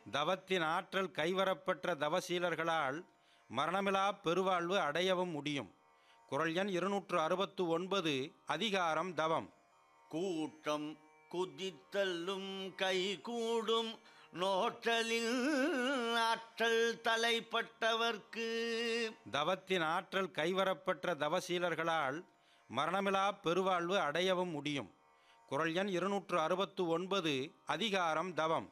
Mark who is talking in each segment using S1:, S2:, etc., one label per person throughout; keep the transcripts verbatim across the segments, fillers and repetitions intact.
S1: தவத்தின் ஆற்றல் கைவரப்பெற்ற தவசீலர்களால் மரணமிலா பெருவாழ்வு அடையவும் முடியும். குறள் எண் இருநூற்று அறுபத்து ஒன்பது. அதிகாரம் தவம்.
S2: கூட்டம் குதித்தல்லும் கைகூடும் நோற்றலில் ஆற்றல் தலைப்பட்டவர்க்கு.
S1: தவத்தின் ஆற்றல் கைவரப்பெற்ற தவசீலர்களால் மரணமிலா பெருவாழ்வு அடையவும் முடியும். குறள் எண் இருநூற்று அறுபத்து ஒன்பது. அதிகாரம் தவம்.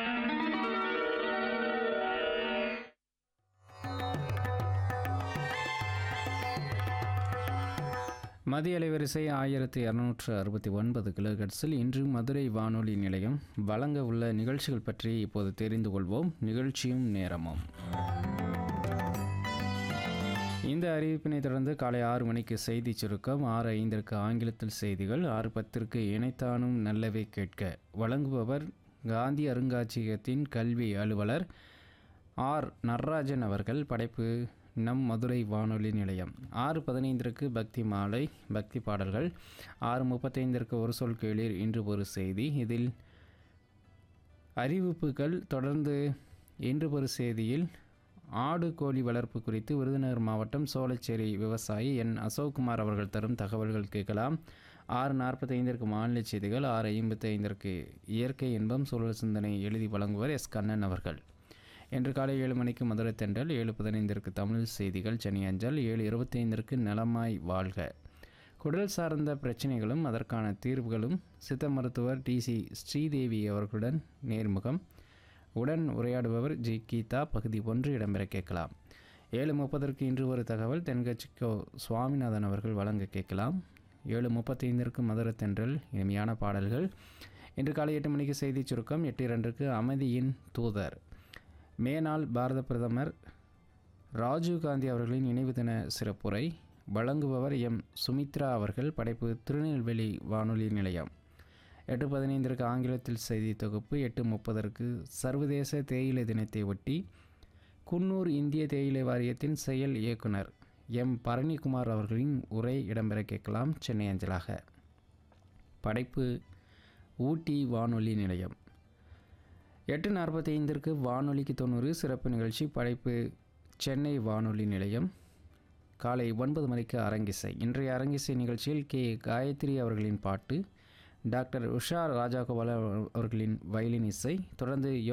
S3: மதிய அலைவரிசை ஆயிரத்தி இரநூற்று அறுபத்தி ஒன்பது கிலோஹெர்ட்ஸில் இன்று மதுரை வானொலி நிலையம் வழங்க உள்ள நிகழ்ச்சிகள் பற்றி இப்போது தெரிந்து கொள்வோம். நிகழ்ச்சியும் நேரமும். இந்த அறிவிப்பினை தொடர்ந்து காலை ஆறு மணிக்கு செய்தி சுருக்கம், ஆறு ஐந்திற்கு ஆங்கிலத்தில் செய்திகள், ஆறு பத்திற்கு இணைத்தானும் நல்லவை கேட்க வழங்குபவர் காந்தி அருங்காட்சியகத்தின் கல்வி அலுவலர் ஆர் நடராஜன் அவர்கள். படைப்பு நம் மதுரை வானொலி நிலையம். ஆறு பதினைந்திற்கு பக்தி மாலை, பக்தி பாடல்கள். ஆறு முப்பத்தைந்திற்கு ஒரு சொல் கேளீர், இன்று ஒரு செய்தி. இதில் அறிவிப்புகள். தொடர்ந்து இன்று ஒரு செய்தியில் ஆடு கோழி வளர்ப்பு குறித்து விருதுநகர் மாவட்டம் சோலைச்சேரி விவசாயி என் அசோக்குமார் அவர்கள் தரும் தகவல்கள் கேட்கலாம். ஆறு நாற்பத்தைந்திற்கு மாநில செய்திகள். ஆறு ஐம்பத்தி ஐந்திற்கு இயற்கை இன்பம் சூழல் சிந்தனை எழுதி வழங்குவர் எஸ் கண்ணன் அவர்கள். இன்று காலை ஏழு மணிக்கு மதுரை தென்றல், ஏழு பதினைந்திற்கு தமிழ் செய்திகள் சென்னை அஞ்சல், ஏழு இருபத்தி ஐந்திற்கு நலமாய் வாழ்க குடல் சார்ந்த பிரச்சனைகளும் அதற்கான தீர்வுகளும் சித்த மருத்துவர் டி சி ஸ்ரீதேவி அவர்களுடன் நேர்முகம். உடன் உரையாடுபவர் ஜி கீதா. பகுதி ஒன்று இடம்பெற கேட்கலாம். ஏழு முப்பதற்கு இன்று ஒரு தகவல் தென்கட்சிக்கோ சுவாமிநாதன் அவர்கள் வழங்க கேட்கலாம். ஏழு முப்பத்தைந்திற்கு மதுரை தென்றல் இனிமையான பாடல்கள். இன்று காலை எட்டு மணிக்கு செய்தி சுருக்கம். எட்டு இரண்டுக்கு அமைதியின் தூதர் மேனாள் பாரத பிரதமர் ராஜீவ்காந்தி அவர்களின் நினைவு தின சிறப்புரை வழங்குபவர் எம் சுமித்ரா அவர்கள். படைப்பு திருநெல்வேலி வானொலி நிலையம். எட்டு பதினைந்திற்கு ஆங்கிலத்தில் செய்தி தொகுப்பு. எட்டு முப்பதற்கு சர்வதேச தேயிலை தினத்தை ஒட்டி குன்னூர் இந்திய தேயிலை வாரியத்தின் செயல் இயக்குனர் எம் பரணிக்குமார் அவர்களின் உரை இடம்பெற கேட்கலாம் சென்னை அஞ்சலாக. படைப்பு ஊட்டி வானொலி நிலையம். எட்டு நாற்பத்தி ஐந்திற்கு வானொலிக்கு தொண்ணூறு சிறப்பு நிகழ்ச்சி. படைப்பு சென்னை வானொலி நிலையம். காலை ஒன்பது மணிக்கு அரங்கிசை. இன்றைய அரங்கிசை நிகழ்ச்சியில் கே காயத்ரி அவர்களின் பாட்டு, டாக்டர் உஷா ராஜாகோபால் அவர்களின் வயலின் இசை. தொடர்ந்து